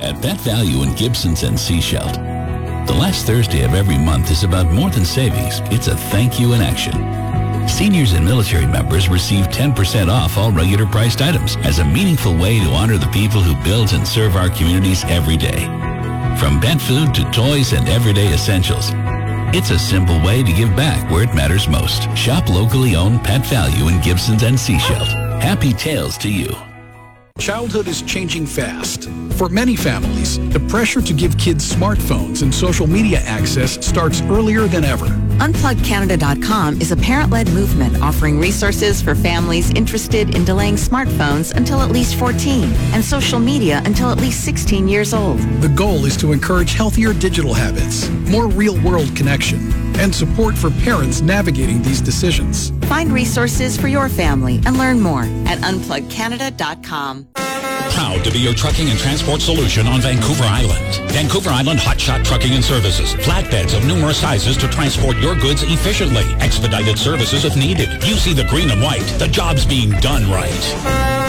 At Pet Value in Gibsons and Seashelt, the last Thursday of every month is about more than savings. It's a thank you in action. Seniors and military members receive 10% off all regular priced items as a meaningful way to honor the people who build and serve our communities every day. From pet food to toys and everyday essentials, it's a simple way to give back where it matters most. Shop locally owned Pet Value in Gibsons and Seashelt. Happy tales to you. Childhood is changing fast. For many families, the pressure to give kids smartphones and social media access starts earlier than ever. UnplugCanada.com is a parent-led movement offering resources for families interested in delaying smartphones until at least 14 and social media until at least 16 years old. The goal is to encourage healthier digital habits, more real-world connection, and support for parents navigating these decisions. Find resources for your family and learn more at UnplugCanada.com. Proud to be your trucking and transport solution on Vancouver Island. Vancouver Island Hotshot Trucking and Services. Flatbeds of numerous sizes to transport your goods efficiently. Expedited services if needed. You see the green and white. The job's being done right.